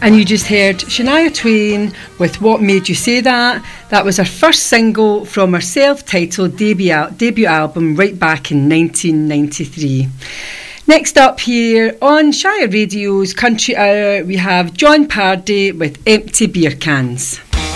And you just heard Shania Twain with What Made You Say That. That was her first single from her self-titled debut album right back in 1993. Next up here on Shire Radio's Country Hour, we have John Pardey with Empty Beer Cans.